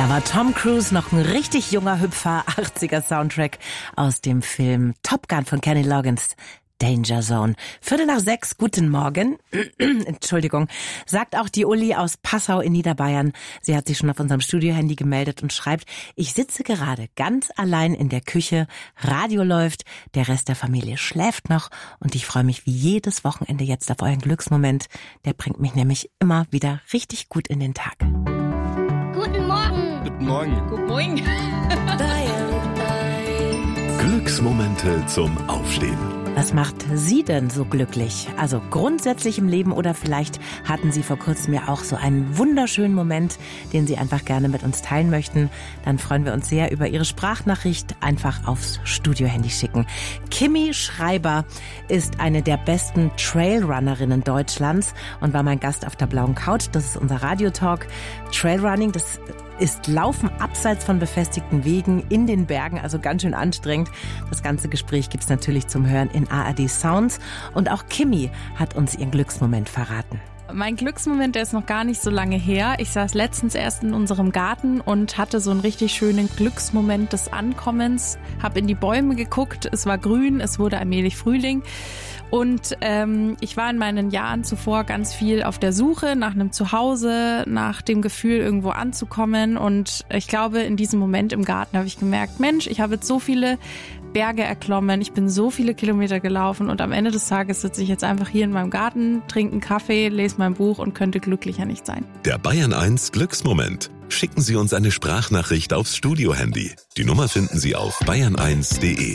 Da war Tom Cruise noch ein richtig junger Hüpfer, 80er-Soundtrack aus dem Film Top Gun von Kenny Loggins. Danger Zone. 5:45, guten Morgen. Entschuldigung. Sagt auch die Uli aus Passau in Niederbayern. Sie hat sich schon auf unserem Studiohandy gemeldet und schreibt, ich sitze gerade ganz allein in der Küche, Radio läuft, der Rest der Familie schläft noch und ich freue mich wie jedes Wochenende jetzt auf euren Glücksmoment. Der bringt mich nämlich immer wieder richtig gut in den Tag. Guten Morgen. Guten Morgen. Guten Morgen. Glücksmomente zum Aufstehen. Was macht Sie denn so glücklich? Also grundsätzlich im Leben oder vielleicht hatten Sie vor kurzem ja auch so einen wunderschönen Moment, den Sie einfach gerne mit uns teilen möchten. Dann freuen wir uns sehr über Ihre Sprachnachricht. Einfach aufs Studiohandy schicken. Kimi Schreiber ist eine der besten Trailrunnerinnen Deutschlands und war mein Gast auf der blauen Couch. Das ist unser Radiotalk. Trailrunning, das ist Laufen abseits von befestigten Wegen in den Bergen, also ganz schön anstrengend. Das ganze Gespräch gibt's natürlich zum Hören in ARD Sounds. Und auch Kimi hat uns ihren Glücksmoment verraten. Mein Glücksmoment, der ist noch gar nicht so lange her. Ich saß letztens erst in unserem Garten und hatte so einen richtig schönen Glücksmoment des Ankommens. Hab in die Bäume geguckt, es war grün, es wurde allmählich Frühling. Und ich war in meinen Jahren zuvor ganz viel auf der Suche nach einem Zuhause, nach dem Gefühl, irgendwo anzukommen. Und ich glaube, in diesem Moment im Garten habe ich gemerkt, Mensch, ich habe jetzt so viele Berge erklommen, ich bin so viele Kilometer gelaufen und am Ende des Tages sitze ich jetzt einfach hier in meinem Garten, trinke einen Kaffee, lese mein Buch und könnte glücklicher nicht sein. Der Bayern 1 Glücksmoment. Schicken Sie uns eine Sprachnachricht aufs Studiohandy. Die Nummer finden Sie auf bayern1.de.